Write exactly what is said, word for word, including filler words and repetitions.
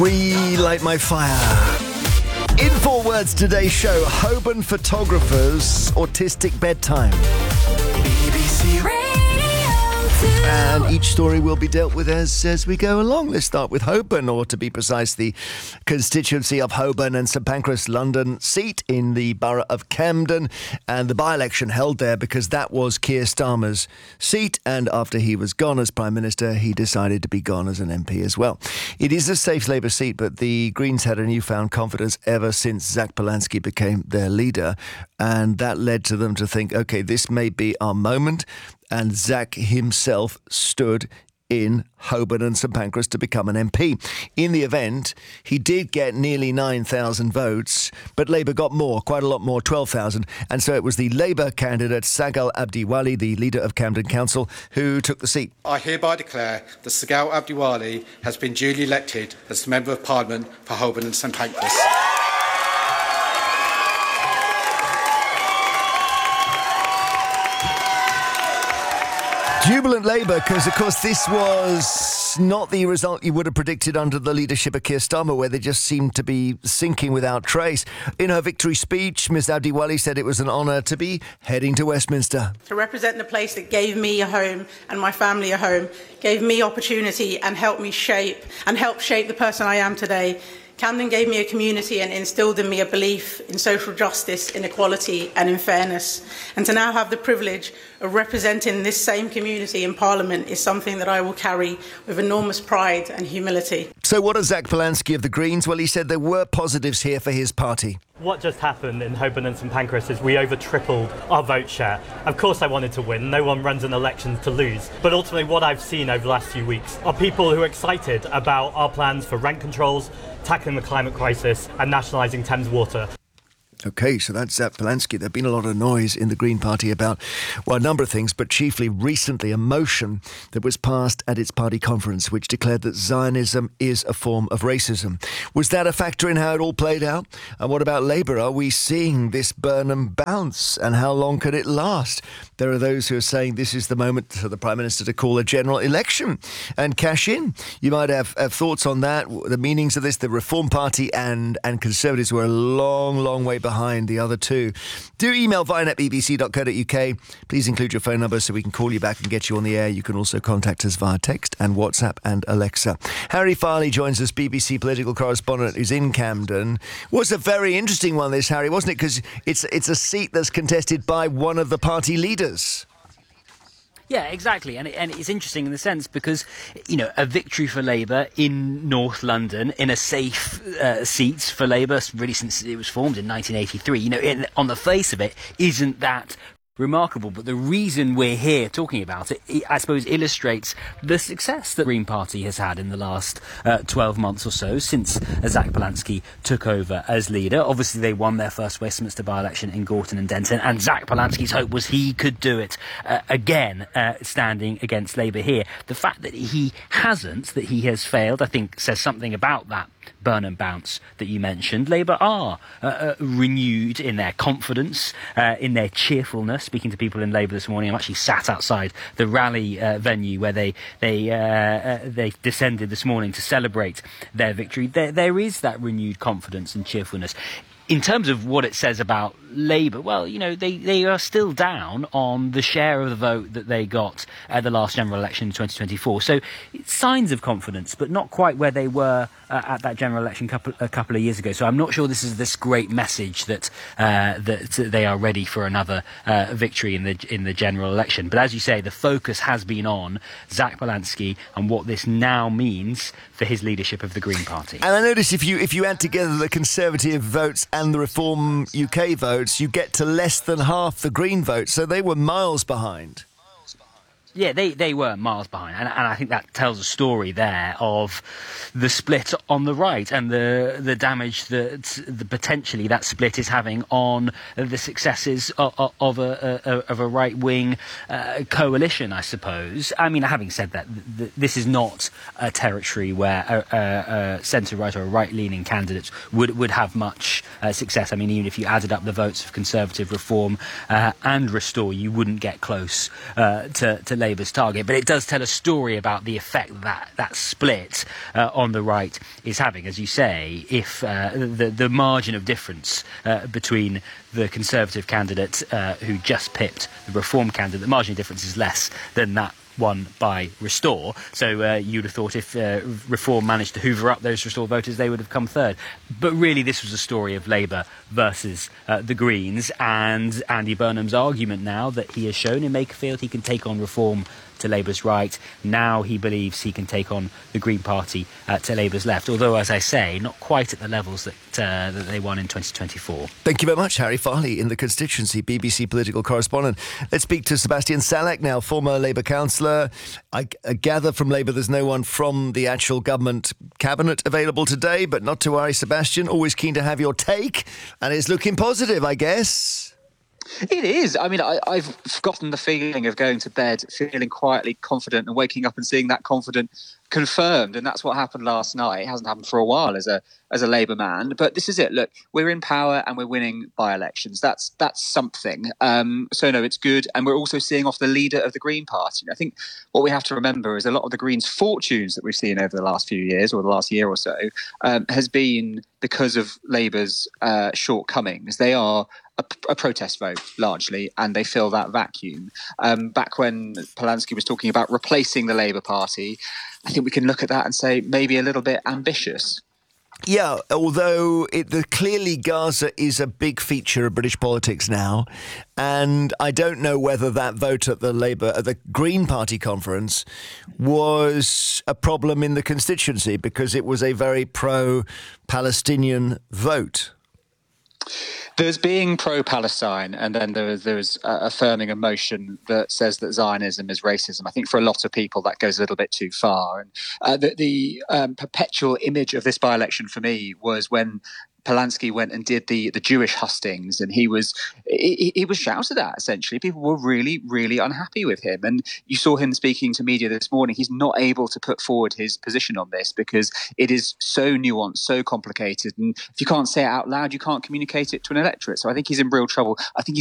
We light my fire. In four words, today's show: Holborn photographers' autistic bedtime. B B C Radio two. And each story will be dealt with as, as we go along. Let's start with Holborn, or to be precise, the constituency of Holborn and St Pancras London seat in the borough of Camden, and the by-election held there because that was Keir Starmer's seat, and after he was gone as Prime Minister, he decided to be gone as an M P as well. It is a safe Labour seat, but the Greens had a newfound confidence ever since Zach Polanski became their leader, and that led to them to think, OK, this may be our moment. And Zach himself stood in Holborn and St Pancras to become an M P. In the event, he did get nearly nine thousand votes, but Labour got more, quite a lot more, twelve thousand. And so it was the Labour candidate, Sagal Abdiwali, the leader of Camden Council, who took the seat. I hereby declare that Sagal Abdiwali has been duly elected as the Member of Parliament for Holborn and St Pancras. Jubilant Labour, because, of course, this was not the result you would have predicted under the leadership of Keir Starmer, where they just seemed to be sinking without trace. In her victory speech, Miz Abdiwali said it was an honour to be heading to Westminster. To represent the place that gave me a home and my family a home, gave me opportunity and helped me shape and helped shape the person I am today. Camden gave me a community and instilled in me a belief in social justice, inequality and in fairness. And to now have the privilege of representing this same community in Parliament is something that I will carry with enormous pride and humility. So what does Zach Polanski of the Greens? Well, he said there were positives here for his party. What just happened in Holborn and St Pancras is we over tripled our vote share. Of course I wanted to win, no one runs an election to lose. But ultimately what I've seen over the last few weeks are people who are excited about our plans for rent controls, tackling the climate crisis and nationalising Thames Water. OK, so that's Zach Polanski. There's been a lot of noise in the Green Party about, well, a number of things, but chiefly recently a motion that was passed at its party conference which declared that Zionism is a form of racism. Was that a factor in how it all played out? And what about Labour? Are we seeing this Burnham bounce? And how long could it last? There are those who are saying this is the moment for the Prime Minister to call a general election and cash in. You might have, have thoughts on that, the meanings of this. The Reform Party and, and Conservatives were a long, long way behind behind the other two. Do email vine at b b c dot co dot u k. Please include your phone number so we can call you back and get you on the air. You can also contact us via text and WhatsApp and Alexa. Harry Farley joins us, B B C political correspondent who's in Camden. Was a very interesting one, this, Harry, wasn't it? Because it's, it's a seat that's contested by one of the party leaders. Yeah, exactly. And, it, and it's interesting in the sense because, you know, a victory for Labour in North London, in a safe uh, seat for Labour, really since it was formed in nineteen eighty-three, you know, in, on the face of it, isn't that remarkable. But the reason we're here talking about it, it, I suppose, illustrates the success that the Green Party has had in the last uh, twelve months or so since uh, Zach Polanski took over as leader. Obviously, they won their first Westminster by-election in Gorton and Denton, and Zach Polanski's hope was he could do it uh, again, uh, standing against Labour here. The fact that he hasn't, that he has failed, I think says something about that Burnham bounce that you mentioned. Labour are uh, uh, renewed in their confidence, uh, in their cheerfulness. Speaking to people in Labour this morning, I'm actually sat outside the rally uh, venue where they they uh, uh, they descended this morning to celebrate their victory. There, there is that renewed confidence and cheerfulness. In terms of what it says about Labour, well, you know, they, they are still down on the share of the vote that they got at the last general election in twenty twenty-four. So it's signs of confidence, but not quite where they were uh, at that general election couple, a couple of years ago. So I'm not sure this is this great message that uh, that they are ready for another uh, victory in the in the general election. But as you say, the focus has been on Zach Polanski and what this now means for his leadership of the Green Party. And I notice if you if you add together the Conservative votes and the Reform U K votes, you get to less than half the Green votes. So they were miles behind. Yeah, they, they were miles behind. And, and I think that tells a story there of the split on the right and the the damage that the, potentially that split is having on the successes of, of a, a of a right-wing uh, coalition, I suppose. I mean, having said that, th- this is not a territory where a, a, a centre-right or a right-leaning candidate would, would have much uh, success. I mean, even if you added up the votes of Conservative, Reform uh, and Restore, you wouldn't get close uh, to, to Labour's target. But it does tell a story about the effect that that split uh, on the right is having. As you say, if uh, the, the margin of difference uh, between the Conservative candidate uh, who just pipped the Reform candidate, the margin of difference is less than that won by Restore. So uh, you'd have thought if uh, Reform managed to hoover up those Restore voters, they would have come third. But really, this was a story of Labour versus uh, the Greens, and Andy Burnham's argument now that he has shown in Makerfield he can take on Reform to Labour's right. Now he believes he can take on the Green Party uh, to Labour's left, although, as I say, not quite at the levels that, uh, that they won in twenty twenty-four. Thank you very much, Harry Farley, in the constituency, B B C political correspondent. Let's speak to Sebastian Salek now, former Labour councillor. I, I gather from Labour there's no one from the actual government cabinet available today, but not to worry, Sebastian, always keen to have your take, and it's looking positive, I guess. It is. I mean, I, I've forgotten the feeling of going to bed feeling quietly confident and waking up and seeing that confidence confirmed. And that's what happened last night. It hasn't happened for a while as a as a Labour man. But this is it. Look, we're in power and we're winning by-elections. That's that's something. Um, so, no, it's good. And we're also seeing off the leader of the Green Party. I think what we have to remember is a lot of the Greens' fortunes that we've seen over the last few years or the last year or so um, has been because of Labour's uh, shortcomings. They are A, a protest vote, largely, and they fill that vacuum. Um, back when Polanski was talking about replacing the Labour Party, I think we can look at that and say maybe a little bit ambitious. Yeah, although it, the, clearly Gaza is a big feature of British politics now, and I don't know whether that vote at the Labour, at the Green Party conference was a problem in the constituency because it was a very pro-Palestinian vote. There's being pro-Palestine, and then there, there's uh, affirming a motion that says that Zionism is racism. I think for a lot of people that goes a little bit too far. And uh, the, the um, perpetual image of this by-election for me was when Polanski went and did the, the Jewish hustings, and he was he, he was shouted at, essentially. People were really, really unhappy with him. And you saw him speaking to media this morning. He's not able to put forward his position on this because it is so nuanced, so complicated. And if you can't say it out loud, you can't communicate it to an electorate. So I think he's in real trouble. I think he's